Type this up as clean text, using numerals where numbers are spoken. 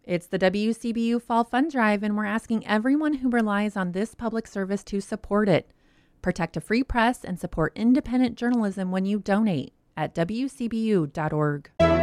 It's the WCBU Fall Fund Drive, and we're asking everyone who relies on this public service to support it. Protect a free press and support independent journalism when you donate at WCBU.org.